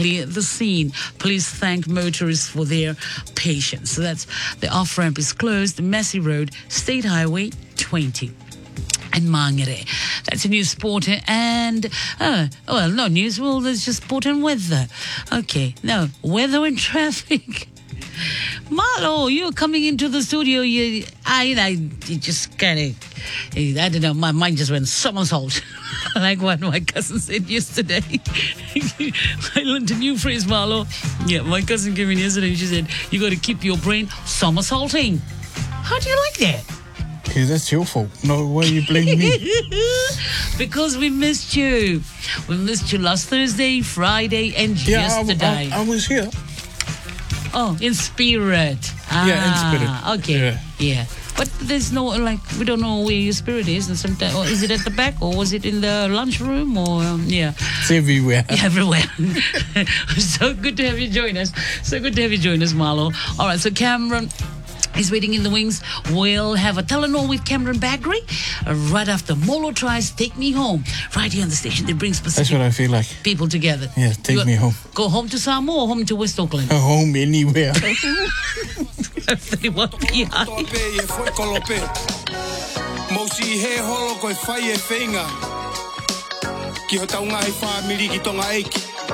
clear the scene. Police thank motorists for their patience. So that's the off-ramp is closed. Massey Road, State Highway 20. And Mangere. That's a news, sport, and no news. Well, there's just sport and weather. Okay, no, weather and traffic. Marlo, you're coming into the studio. You just kind of, I don't know, my mind just went somersault. Like what my cousin said yesterday. I learned a new phrase, Marlo. Yeah, my cousin came in yesterday and she said, you got to keep your brain somersaulting. How do you like that? Okay, that's your fault. No, why you blame me? Because we missed you. We missed you last Thursday, Friday, and yesterday. I was here. Oh, in spirit. In spirit. Okay. Yeah. But there's no, we don't know where your spirit is. And sometimes, or is it at the back, or was it in the lunchroom, or, It's everywhere. Yeah, everywhere. So good to have you join us. Marlo. All right, so Cameron is waiting in the wings. We'll have a Telenor with Cameron Bagri right after Molo tries Take Me Home. Right here on the station, they bring specific That's what I feel like. people together. Yeah, take me home. Go home to Samoa or home to West Auckland? Home anywhere. 31 PI. Mosi he holo koe whai e whenga. Ki ho taunga he wha miliki tonga eiki.